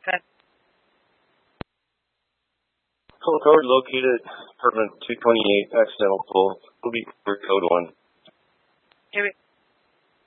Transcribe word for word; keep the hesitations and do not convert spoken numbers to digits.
Okay. Full code located at apartment two twenty-eight, accidental pull. Will be for code one. Here we